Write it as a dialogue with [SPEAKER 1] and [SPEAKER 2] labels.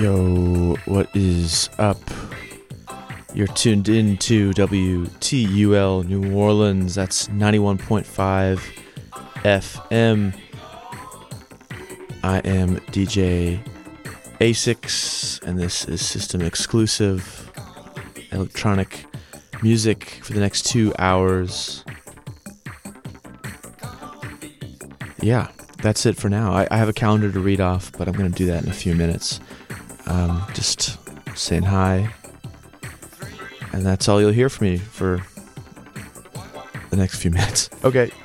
[SPEAKER 1] Yo, what is up? You're tuned in to WTUL New Orleans. That's 91.5 FM. I am DJ A6, and this is System Exclusive electronic music for the next 2 hours. Yeah, that's it for now. I have a calendar to read off, but I'm going to do that in a few minutes. Just saying hi, and that's all you'll hear from me for the next few minutes. Okay.